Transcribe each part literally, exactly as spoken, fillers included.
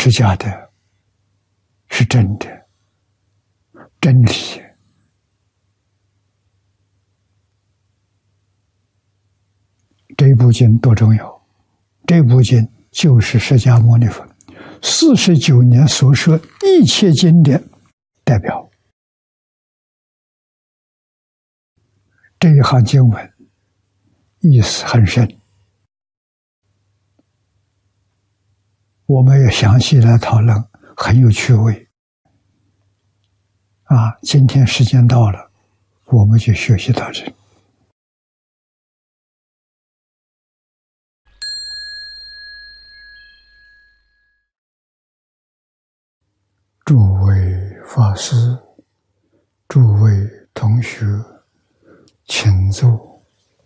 是假的，是真的，真理。这部经多重要！这部经就是释迦牟尼佛四十九年所说一切经典代表。这一行经文意思很深，我们也详细来讨论，很有趣味。啊，今天时间到了，我们就学习到这里。诸位法师，诸位同学，请坐。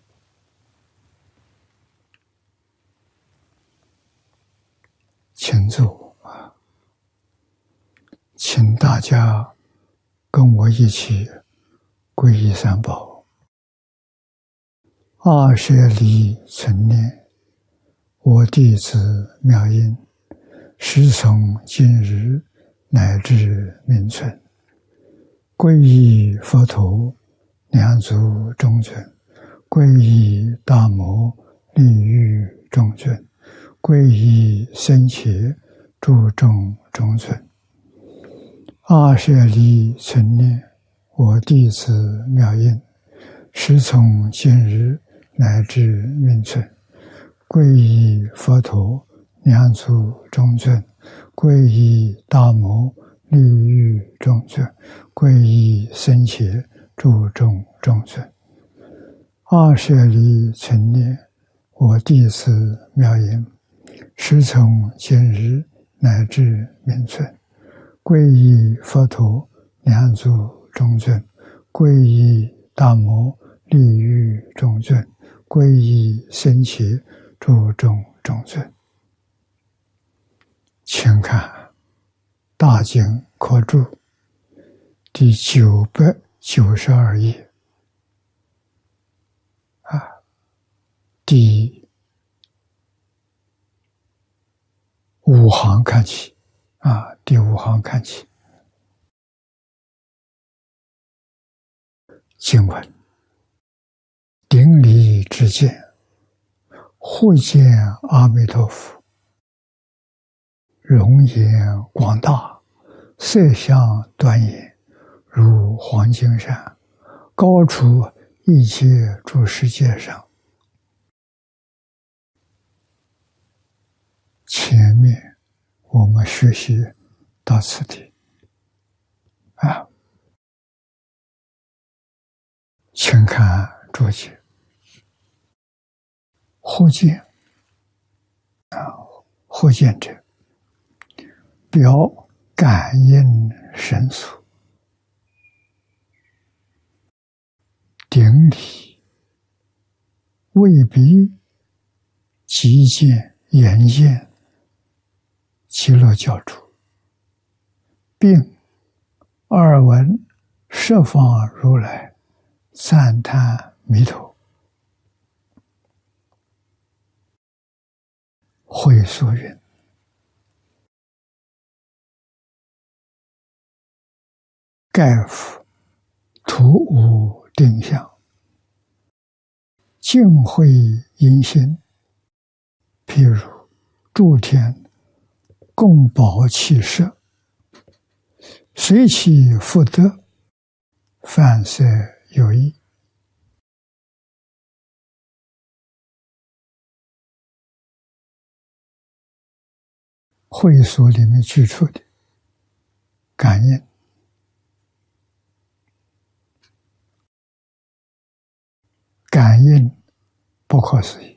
请坐啊！请大家跟我一起皈依三宝。二舍离存念，我弟子妙音，时从今日乃至明存，皈依佛陀，两足中尊；皈依大摩，利欲中尊；皈依僧伽，诸众中尊。二舍离存念，我弟子妙音，时从今日乃至明存，皈依佛陀，两足中尊；皈依大摩，利欲中尊；皈依僧伽，诸众中尊。二舍离存念，我弟子妙音，时从今日乃至明存，皈依佛陀，两足中尊；皈依大摩，利欲中尊；皈依僧伽，诸众中尊。请看大经科注第九百九十二页啊，第五行看起啊，第五行看起。经文：顶礼之见，或见阿弥陀佛，容颜广大，色相端严，如黄金山，高出一切诸世界上。前面我们学习到此地啊，请看注解。或见啊，或见者，表感应神速，顶礼未必即见眼见极乐教主，并耳闻十方如来赞叹弥陀。会所云：盖夫徒无定相，净慧因心，譬如诸天共宝气舍，随其福德，凡色有异。会所里面举出的感应，感应不可思议。